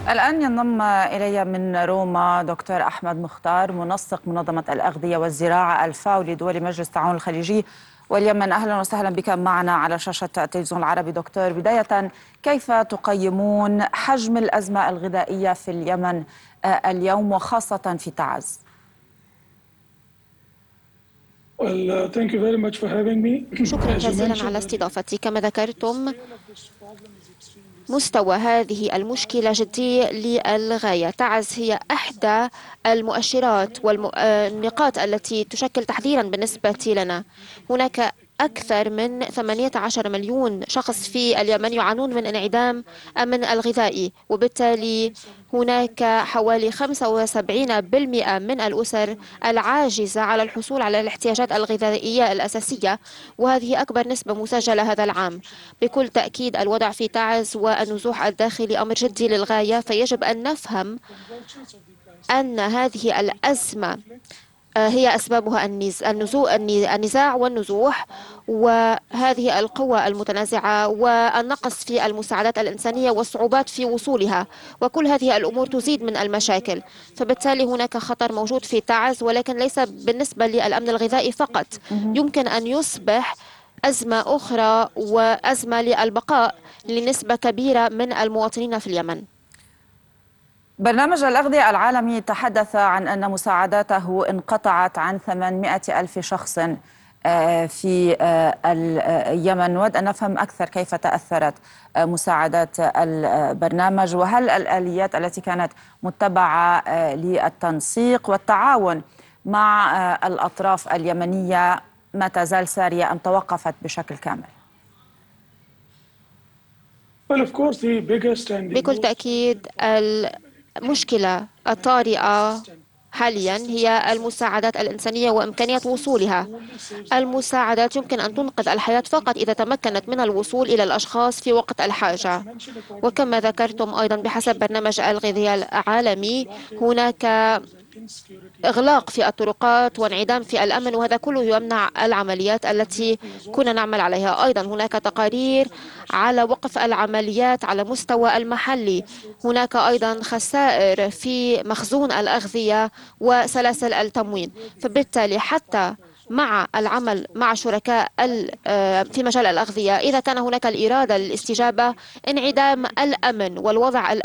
الآن ينضم إلي من روما دكتور أحمد مختار، منسق منظمة الأغذية والزراعة الفاو لدول مجلس التعاون الخليجي واليمن. أهلا وسهلا بك معنا على شاشة التلفزيون العربي. دكتور، بداية كيف تقيمون حجم الأزمة الغذائية في اليمن اليوم وخاصة في تعز؟ شكرا جزيلا على استضافتي. كما ذكرتم، مستوى هذه المشكلة جدي للغاية. تعز هي إحدى المؤشرات والنقاط التي تشكل تحذيرا بالنسبة لنا. هناك أكثر من 18 مليون شخص في اليمن يعانون من انعدام من الغذائي، وبالتالي هناك حوالي 75% من الأسر العاجزة على الحصول على الاحتياجات الغذائية الأساسية، وهذه أكبر نسبة مسجلة هذا العام. بكل تأكيد الوضع في تعز والنزوح الداخلي أمر جدي للغاية، فيجب أن نفهم أن هذه الأزمة هي أسبابها النزاع والنزوح، وهذه القوى المتنازعة والنقص في المساعدات الإنسانية والصعوبات في وصولها، وكل هذه الأمور تزيد من المشاكل. فبالتالي هناك خطر موجود في تعز، ولكن ليس بالنسبة للأمن الغذائي فقط. يمكن أن يصبح أزمة أخرى وأزمة للبقاء لنسبة كبيرة من المواطنين في اليمن. برنامج الأغذية العالمي تحدث عن أن مساعداته انقطعت عن 800 ألف شخص في اليمن. نود أن نفهم أكثر كيف تأثرت مساعدات البرنامج، وهل الآليات التي كانت متبعة للتنسيق والتعاون مع الأطراف اليمنية ما تزال سارية أم توقفت بشكل كامل؟ بكل تأكيد المشكلة الطارئة حاليا هي المساعدات الإنسانية وإمكانية وصولها. المساعدات يمكن أن تنقذ الحياة فقط إذا تمكنت من الوصول إلى الأشخاص في وقت الحاجة. وكما ذكرتم أيضا، بحسب برنامج الغذاء العالمي هناك إغلاق في الطرقات وانعدام في الأمن، وهذا كله يمنع العمليات التي كنا نعمل عليها. أيضا هناك تقارير على وقف العمليات على مستوى المحلي. هناك أيضا خسائر في مخزون الأغذية وسلاسل التموين. فبالتالي حتى مع العمل مع شركاء في مجال الأغذية، إذا كان هناك الإرادة للاستجابة، انعدام الأمن والوضع